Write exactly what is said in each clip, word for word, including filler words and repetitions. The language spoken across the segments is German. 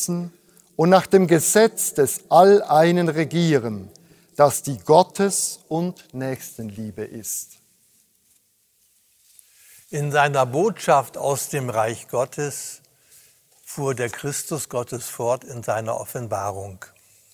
beschützen und nach dem Gesetz des Alleinen regieren, das die Gottes- und Nächstenliebe ist. In seiner Botschaft aus dem Reich Gottes fuhr der Christus Gottes fort in seiner Offenbarung.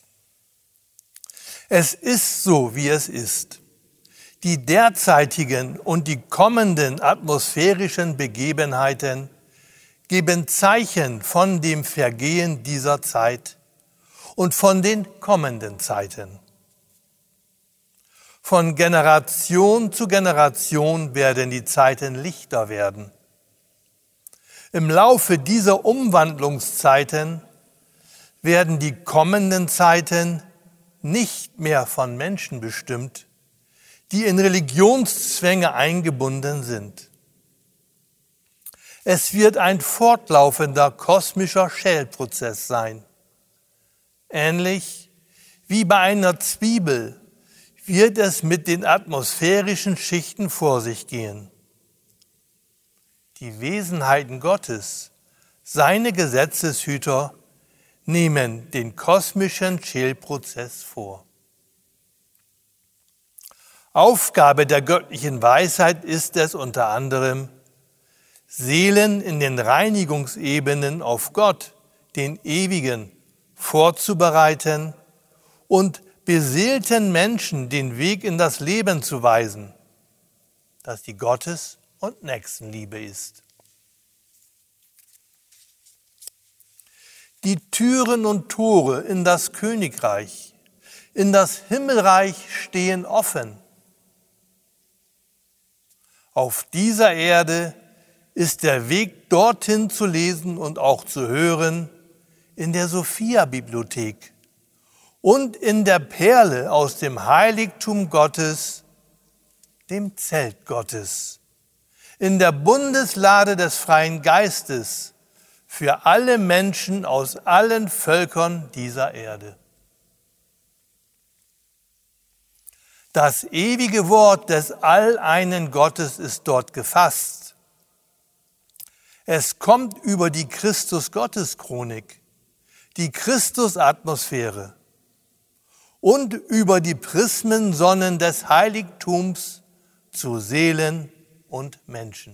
Es ist so, wie es ist. Die derzeitigen und die kommenden atmosphärischen Begebenheiten geben Zeichen von dem Vergehen dieser Zeit und von den kommenden Zeiten. Von Generation zu Generation werden die Zeiten lichter werden. Im Laufe dieser Umwandlungszeiten werden die kommenden Zeiten nicht mehr von Menschen bestimmt, die in Religionszwänge eingebunden sind. Es wird ein fortlaufender kosmischer Schälprozess sein. Ähnlich wie bei einer Zwiebel wird es mit den atmosphärischen Schichten vor sich gehen. Die Wesenheiten Gottes, seine Gesetzeshüter, nehmen den kosmischen Schälprozess vor. Aufgabe der göttlichen Weisheit ist es unter anderem, Seelen in den Reinigungsebenen auf Gott, den Ewigen, vorzubereiten und beseelten Menschen den Weg in das Leben zu weisen, das die Gottes- und Nächstenliebe ist. Die Türen und Tore in das Königreich, in das Himmelreich stehen offen. Auf dieser Erde ist der Weg dorthin zu lesen und auch zu hören in der Sophia-Bibliothek und in der Perle aus dem Heiligtum Gottes, dem Zelt Gottes, in der Bundeslade des freien Geistes für alle Menschen aus allen Völkern dieser Erde. Das ewige Wort des alleinen Gottes ist dort gefasst. Es kommt über die Christus-Gottes-Chronik, die Christus-Atmosphäre und über die Prismensonnen des Heiligtums zu Seelen und Menschen.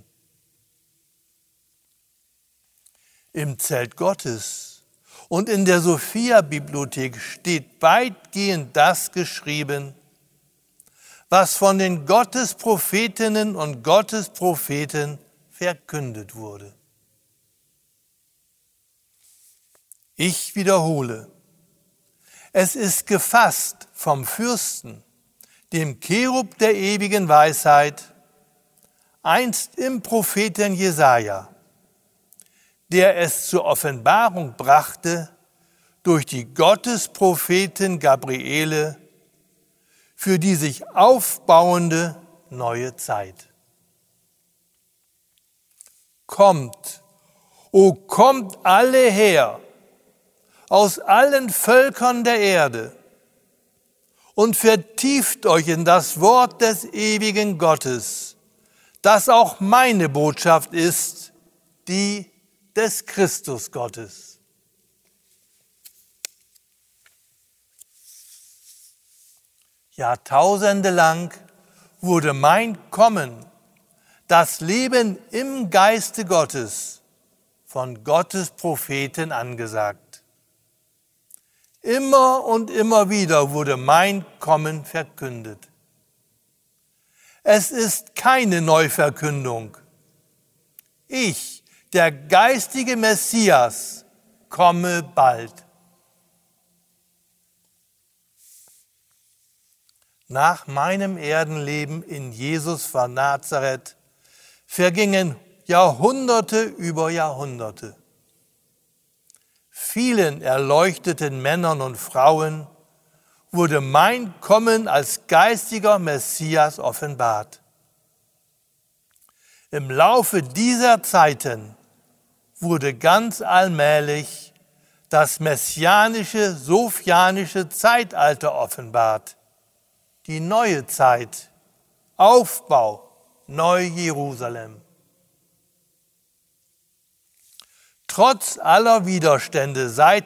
Im Zelt Gottes und in der Sophia-Bibliothek steht weitgehend das geschrieben, was von den Gottesprophetinnen und Gottespropheten verkündet wurde. Ich wiederhole, es ist gefasst vom Fürsten, dem Cherub der ewigen Weisheit, einst im Propheten Jesaja, der es zur Offenbarung brachte durch die Gottespropheten Gabriele für die sich aufbauende neue Zeit. Kommt, o kommt alle her, aus allen Völkern der Erde und vertieft euch in das Wort des ewigen Gottes, das auch meine Botschaft ist, die des Christus Gottes. Jahrtausende lang wurde mein Kommen, das Leben im Geiste Gottes, von Gottes Propheten angesagt. Immer und immer wieder wurde mein Kommen verkündet. Es ist keine Neuverkündung. Ich, der geistige Messias, komme bald. Nach meinem Erdenleben in Jesus von Nazareth vergingen Jahrhunderte über Jahrhunderte. Vielen erleuchteten Männern und Frauen wurde mein Kommen als geistiger Messias offenbart. Im Laufe dieser Zeiten wurde ganz allmählich das messianische, sophianische Zeitalter offenbart. Die neue Zeit, Aufbau, Neu-Jerusalem. Trotz aller Widerstände seit